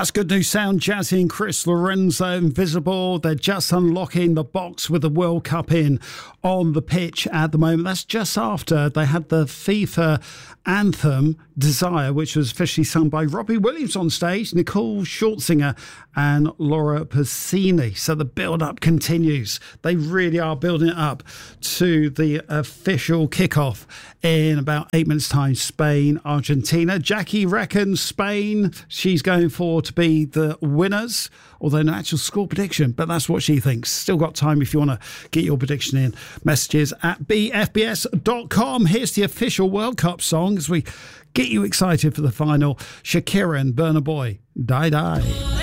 That's good news sound. Jazzy and Chris Lorenzo, Invisible. They're just unlocking the box with the World Cup in on the pitch at the moment. That's just after they had the FIFA anthem, Desire, which was officially sung by Robbie Williams on stage, Nicole Schultzinger and Laura Pausini. So the build-up continues. They really are building it up to the official kickoff in about 8 minutes' time. Spain, Argentina. Jackie reckons Spain, she's going for to be the winners, although no actual score prediction, but that's what she thinks. Still got time if you want to get your prediction in. Messages at bfbs.com. Here's the official World Cup song as we get you excited for the final. Shakira and Burna Boy, Die Die.